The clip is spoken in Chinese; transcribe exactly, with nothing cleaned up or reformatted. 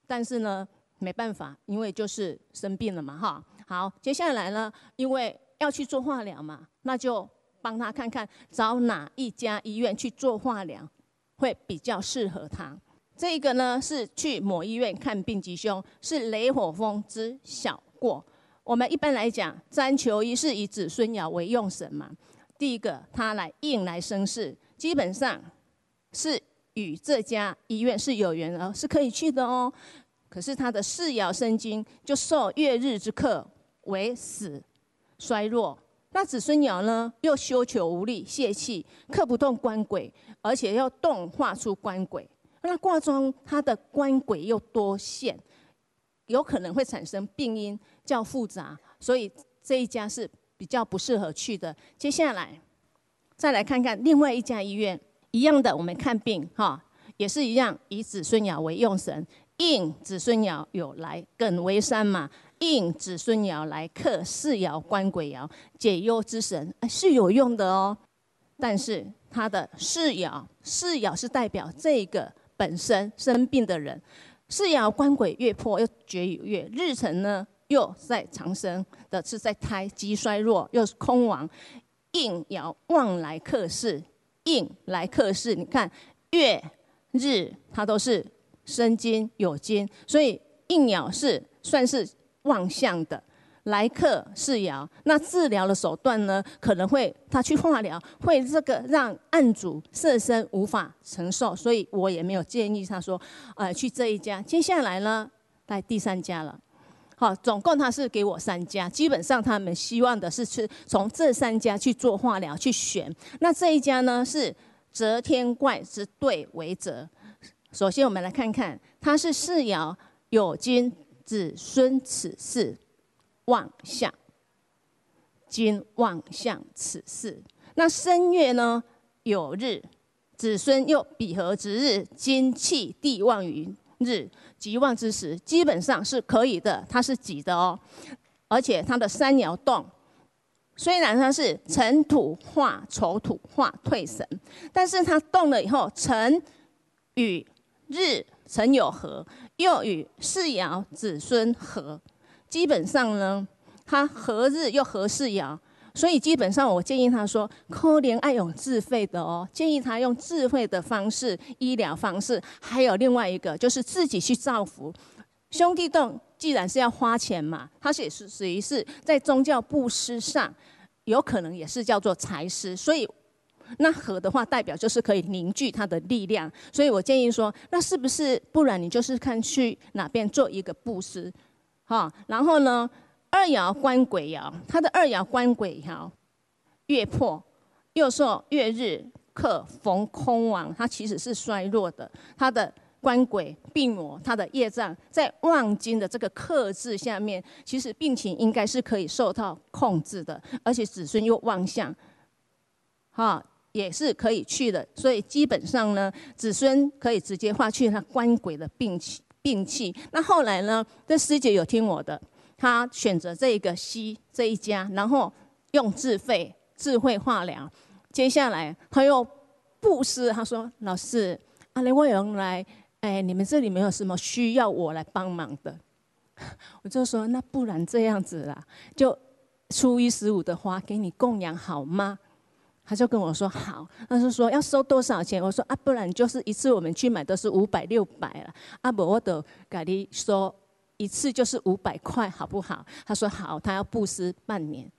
但是呢，没办法，因为就是生病了嘛，哈。好，接下来呢，因为要去做化疗嘛，那就帮他看看找哪一家医院去做化疗会比较适合他。这个呢是去某医院看病吉凶，是雷火风之小过。我们一般来讲，占求医是以子孙爻为用神嘛。第一个，他来应来生事，基本上是与这家医院是有缘的，是可以去的哦。可是他的世爻生金就受月日之克为死衰弱，那子孙爻呢又休囚无力泄气，克不动官鬼，而且要动化出官鬼。那卦中它的官鬼又多线，有可能会产生病因，较复杂，所以这一家是比较不适合去的。接下来再来看看另外一家医院，一样的，我们看病哈，也是一样以子孙爻为用神，应子孙爻有来艮为山嘛，应子孙爻来克世爻官鬼爻，解忧之神，哎，是有用的哦。但是他的世爻，世爻是代表这个本身生病的人，世爻官鬼月破又绝于月，日辰呢又在长生的是在胎，极衰弱，又是空亡，应爻旺来克世，应来克世，你看月日它都是生金有金，所以应爻是算是旺相的。来克世爻，那治疗的手段呢，可能会他去化疗，会这个让案主色身无法承受，所以我也没有建议他说，呃，去这一家。接下来呢，来第三家了。好，总共他是给我三家，基本上他们希望的是去从这三家去做化疗去选。那这一家呢是择天怪之对为择。首先我们来看看，它是世爻有金子孙此事。旺相，金旺相此事。那申月呢有日，子孙又比合之日，金气地旺于日，吉旺之时，基本上是可以的，它是吉的哦。而且它的三爻动，虽然它是辰土化丑土化退神，但是它动了以后，辰与日辰有合，又与世爻子孙合。基本上呢，他合日又合世爻，所以基本上我建议他说，可怜爱用自费的哦，建议他用智慧的方式、医疗方式，还有另外一个就是自己去造福。兄弟洞既然是要花钱嘛，他也是属于是在宗教布施上，有可能也是叫做财施，所以那合的话，代表就是可以凝聚他的力量。所以我建议说，那是不是不然你就是看去哪边做一个布施。好，然后呢，二爻官鬼爻，它的二爻官鬼爻，月破，又受月日克逢空亡，它其实是衰弱的。它的官鬼病魔，它的业障在旺金的这个克制下面，其实病情应该是可以受到控制的，而且子孙又旺相，哈，也是可以去的。所以基本上呢，子孙可以直接化去他官鬼的病气。病气。那后来呢？这师姐有听我的，她选择这个西这一家，然后用自费智慧化疗。接下来她又布施，她说：“老师，阿雷我有人来，哎，你们这里没有什么需要我来帮忙的？”我就说：“那不然这样子啦，就初一十五的花给你供养好吗？”他就跟我说好，他就说要收多少钱？我说啊，不然就是一次我们去买都是五百六百了，啊不，我都给你说一次就是五百块，好不好？他说好，他要布施半年。